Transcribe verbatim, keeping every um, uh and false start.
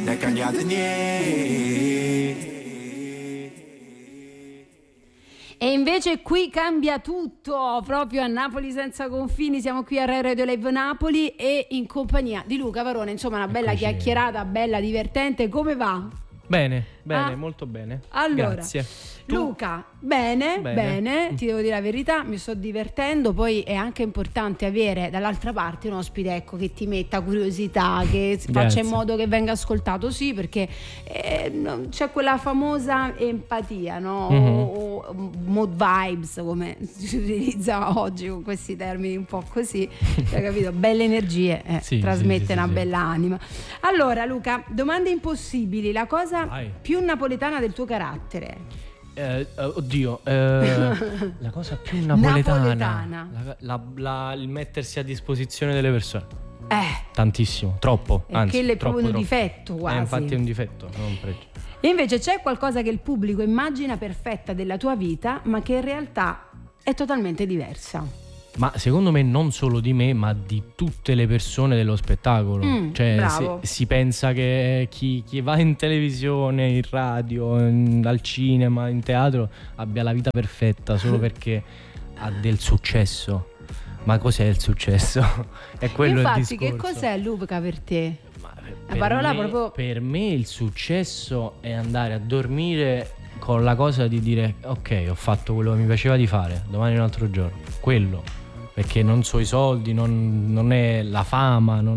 non è cambiato niente. E invece qui cambia tutto, proprio a Napoli senza confini. Siamo qui a Rai Radio Live Napoli e in compagnia di Luca Varone. Insomma, una bella Eccoci. chiacchierata, bella, divertente. Come va? Bene, bene, Ah. molto bene. Allora, Grazie. Tu? Luca, bene, bene, Bene. ti devo dire la verità, mi sto divertendo. Poi è anche importante avere dall'altra parte un ospite, ecco, che ti metta curiosità, che faccia Grazie. in modo che venga ascoltato, sì, perché eh, no, c'è quella famosa empatia, no? Mhm. O, o mood vibes, come si utilizza oggi con questi termini un po' così, hai capito? Belle energie, eh, Sì, trasmette sì, sì, una sì, sì. bella anima. Allora Luca, domande impossibili, la cosa Vai. più napoletana del tuo carattere. Eh, eh, oddio, eh, la cosa più napoletana, Napoletana. La, la- la- il mettersi a disposizione delle persone. Eh, Tantissimo, troppo, e anzi, quello è troppo, proprio un troppo. difetto quasi. Eh, infatti è un difetto, non un pregio. E invece c'è qualcosa che il pubblico immagina perfetta della tua vita, ma che in realtà è totalmente diversa. Ma secondo me non solo di me, ma di tutte le persone dello spettacolo. Mm, cioè bravo. se- si pensa che chi, chi va in televisione, in radio, in- al cinema, in teatro abbia la vita perfetta solo perché ha del successo. Ma cos'è il successo? È quello Infatti, il discorso. che cos'è Luca per te? Ma per La parola me, proprio- per me il successo è andare a dormire con la cosa di dire ok, ho fatto quello che mi piaceva di fare, domani è un altro giorno. Quello. Perché non so i soldi, non, non è la fama, non